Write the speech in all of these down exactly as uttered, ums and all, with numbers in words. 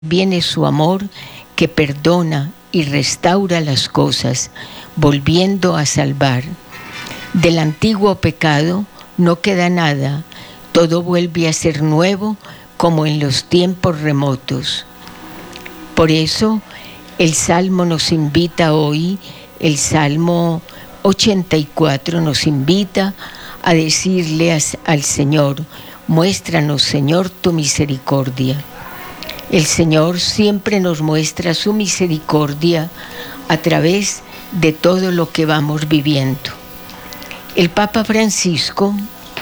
viene su amor que perdona y restaura las cosas, volviendo a salvar. Del antiguo pecado no queda nada, todo vuelve a ser nuevo como en los tiempos remotos. Por eso el Salmo nos invita hoy, el Salmo ochenta y cuatro nos invita a decirle al Señor: muéstranos, Señor, tu misericordia. El Señor siempre nos muestra su misericordia a través de todo lo que vamos viviendo. El Papa Francisco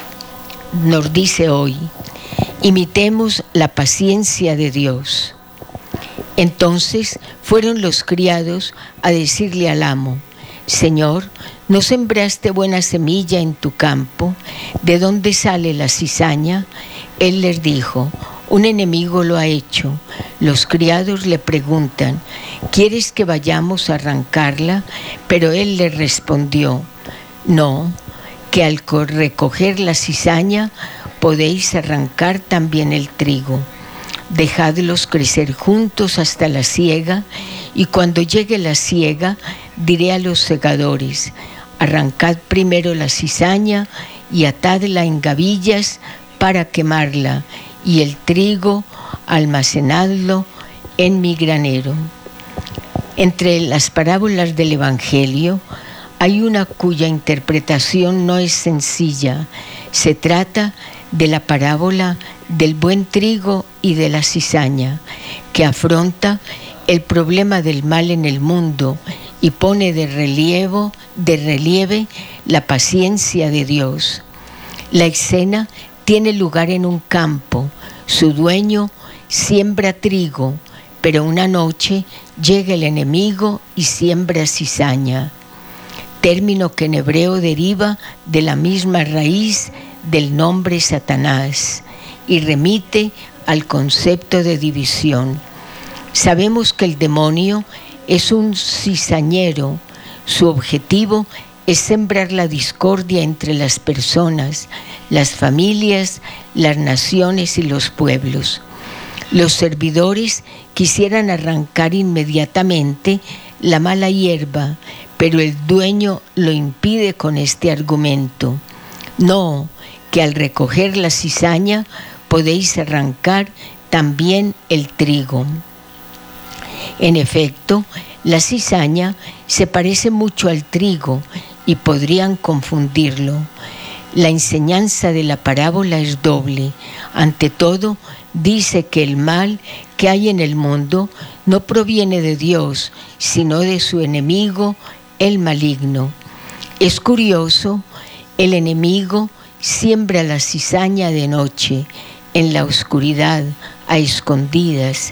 nos dice hoy: imitemos la paciencia de Dios. Entonces fueron los criados a decirle al amo: Señor, ¿no sembraste buena semilla en tu campo? ¿De dónde sale la cizaña? Él les dijo: un enemigo lo ha hecho. Los criados le preguntan: ¿quieres que vayamos a arrancarla? Pero él les respondió: no, que al recoger la cizaña podéis arrancar también el trigo. Dejadlos crecer juntos hasta la siega, y cuando llegue la siega diré a los segadores: arrancad primero la cizaña y atadla en gavillas para quemarla, y el trigo almacenadlo en mi granero. Entre las parábolas del Evangelio hay una cuya interpretación no es sencilla. Se trata de la parábola del buen trigo y de la cizaña, que afronta el problema del mal en el mundo y pone de relieve, de relieve la paciencia de Dios. La escena tiene lugar en un campo. Su dueño siembra trigo, pero una noche llega el enemigo y siembra cizaña, término que en hebreo deriva de la misma raíz del nombre Satanás y remite al concepto de división. Sabemos que el demonio es un cizañero. Su objetivo es sembrar la discordia entre las personas, las familias, las naciones y los pueblos. Los servidores quisieran arrancar inmediatamente la mala hierba, pero el dueño lo impide con este argumento: no, que al recoger la cizaña podéis arrancar también el trigo. En efecto, la cizaña se parece mucho al trigo y podrían confundirlo. La enseñanza de la parábola es doble. Ante todo, dice que el mal que hay en el mundo no proviene de Dios, sino de su enemigo, el maligno. Es curioso, el enemigo siembra la cizaña de noche, en la oscuridad, a escondidas,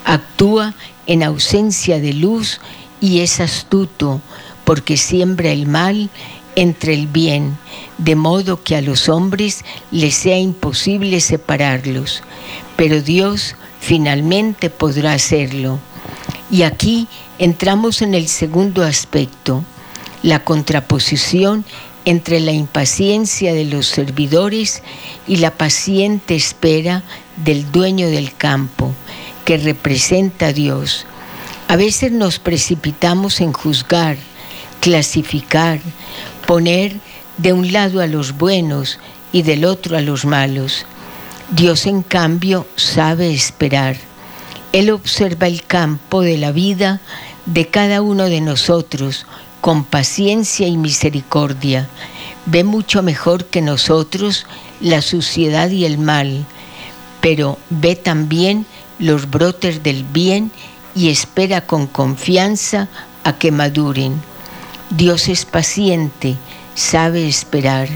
actúa en ausencia de luz y es astuto, porque siembra el mal entre el bien, de modo que a los hombres les sea imposible separarlos, pero Dios finalmente podrá hacerlo. Y aquí entramos en el segundo aspecto, la contraposición entre la impaciencia de los servidores y la paciente espera del dueño del campo, que representa a Dios. A veces nos precipitamos en juzgar, clasificar, poner de un lado a los buenos y del otro a los malos. Dios, en cambio, sabe esperar. Él observa el campo de la vida de cada uno de nosotros con paciencia y misericordia. Ve mucho mejor que nosotros la suciedad y el mal, pero ve también los brotes del bien y espera con confianza a que maduren. Dios es paciente, sabe esperar.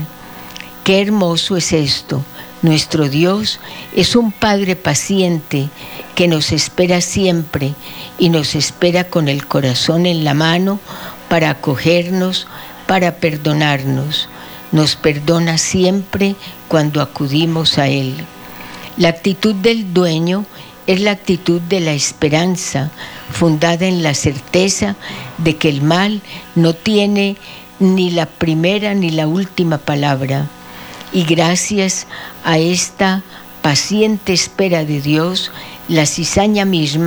Qué hermoso es esto. Nuestro Dios es un Padre paciente que nos espera siempre y nos espera con el corazón en la mano para acogernos, para perdonarnos. Nos perdona siempre cuando acudimos a Él. La actitud del dueño es la actitud de la esperanza, fundada en la certeza de que el mal no tiene ni la primera ni la última palabra. Y gracias a esta paciente espera de Dios, la cizaña misma